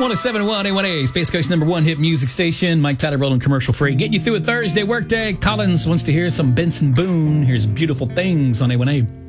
1071 A1A, Space Coast number one hit music station. Mike Tyler rolling commercial free. Getting you through a Thursday workday. Collins wants to hear some Benson Boone. Here's Beautiful Things on A1A.